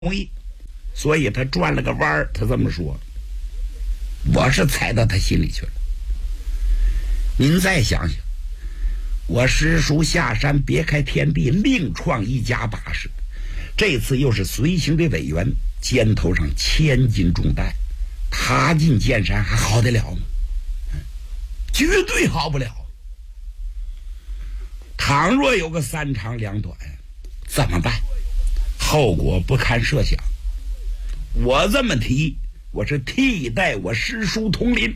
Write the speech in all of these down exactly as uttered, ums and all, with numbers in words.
同意，所以他转了个弯儿，他这么说。我是猜到他心里去了。您再想想，我师叔下山别开天地，另创一家把式，这次又是随行的委员，肩头上千斤重担，踏进剑山还好得了吗？绝对好不了。倘若有个三长两短，怎么办？后果不堪设想。我这么提，我是替代我师叔统领，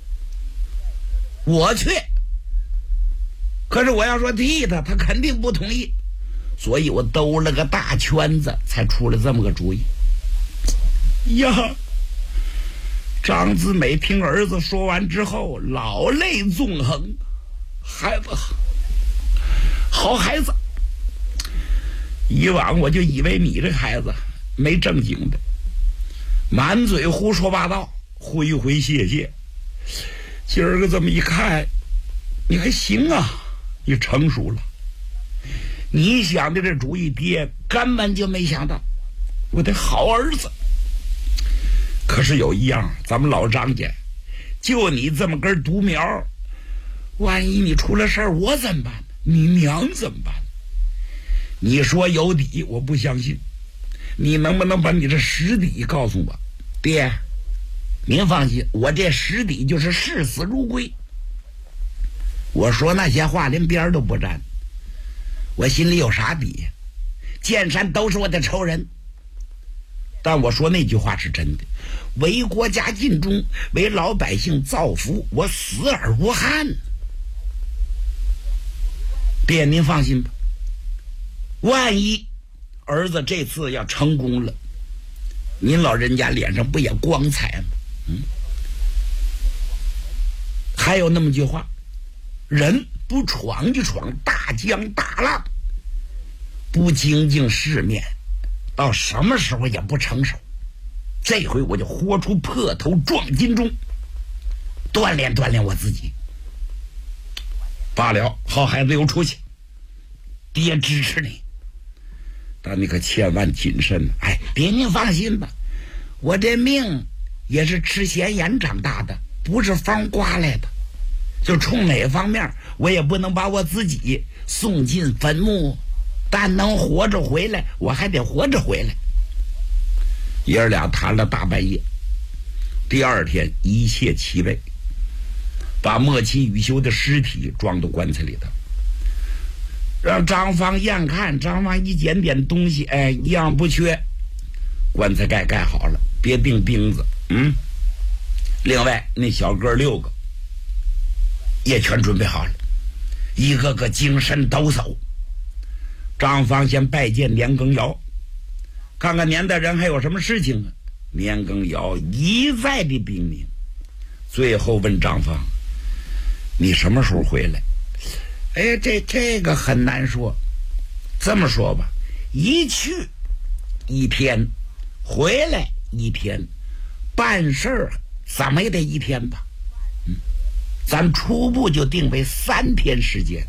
我去。可是我要说替他，他肯定不同意，所以我兜了个大圈子，才出了这么个主意。呀，张子美听儿子说完之后，老泪纵横。孩子，好孩子，以往我就以为你这孩子没正经的，满嘴胡说八道，挥挥谢谢。今儿个这么一看，你还行啊，你成熟了。你想的这主意，爹根本就没想到。我的好儿子。可是有一样，咱们老张家就你这么根独苗，万一你出了事儿，我怎么办？你娘怎么办？你说有底，我不相信。你能不能把你这实底告诉我？爹，您放心，我这实底就是视死如归。我说那些话连边都不沾，我心里有啥底？剑山都是我的仇人。但我说那句话是真的，为国家尽忠，为老百姓造福，我死而无憾。爹，您放心吧，万一儿子这次要成功了，您老人家脸上不也光彩吗？嗯，还有那么句话，人不闯一闯大江大浪，不经经世面，到什么时候也不成熟。这回我就豁出破头撞金钟，锻炼锻炼我自己。罢了，好孩子有出息，爹支持你，但你可千万谨慎。哎，爹您放心吧，我这命也是吃咸盐长大的，不是风刮来的。就冲哪方面，我也不能把我自己送进坟墓，但能活着回来，我还得活着回来。爷儿俩谈了大半夜，第二天一切齐备，把莫奇雨修的尸体装到棺材里头，让张芳验看。张芳一捡点东西，哎，一样不缺。棺材盖盖好了，别钉钉子。嗯，另外那小哥六个也全准备好了，一个个精神抖擞。张芳先拜见年羹尧，看看年代人还有什么事情啊。年羹尧一再的叮咛，最后问张芳：“你什么时候回来？”哎，这这个很难说。这么说吧，一去一天，回来一天，办事儿怎么也得一天吧。嗯，咱初步就定为三天时间。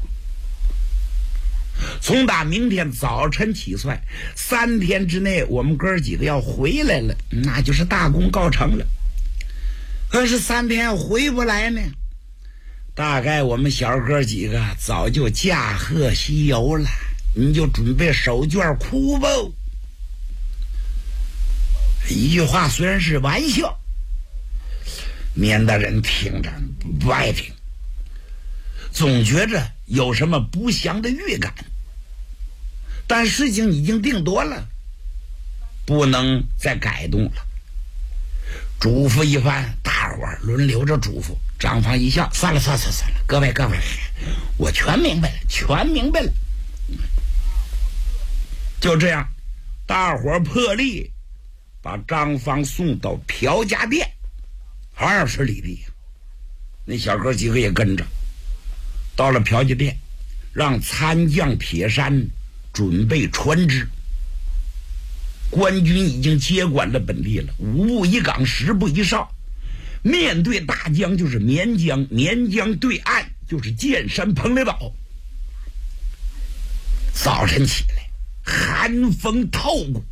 从打明天早晨起算，三天之内我们哥几个要回来了，那就是大功告成了。可是三天要回不来呢，大概我们小哥几个早就驾鹤西游了，你就准备手绢哭吧。一句话虽然是玩笑，年大人听着不爱听，总觉着有什么不祥的预感。但事情已经定夺了，不能再改动了。嘱咐一番，大伙儿轮流着嘱咐。张芳一笑：“算了算了算了算了，各位各位，我全明白了，全明白了。”就这样，大伙儿破例把张芳送到朴家店，二十里地。那小哥几个也跟着，到了朴家店，让参将铁山准备船只。官军已经接管了本地了，五步一岗，十步一哨。面对大江就是绵江，绵江对岸就是剑山彭蠡岛。早晨起来，寒风透骨，